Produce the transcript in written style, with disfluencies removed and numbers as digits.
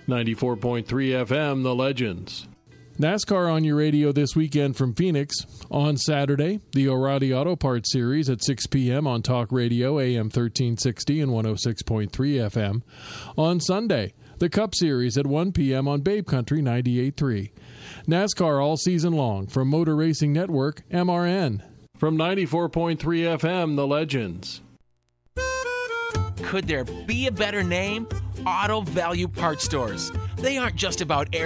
94.3 FM, The Legends. NASCAR on your radio this weekend from Phoenix. On Saturday, the O'Reilly Auto Parts Series at 6 p.m. on Talk Radio, AM 1360 and 106.3 FM. On Sunday, the Cup Series at 1 p.m. on Babe Country 98.3. NASCAR all season long from Motor Racing Network, MRN. From 94.3 FM, The Legends. Could there be a better name? Auto Value Parts Stores. They aren't just about air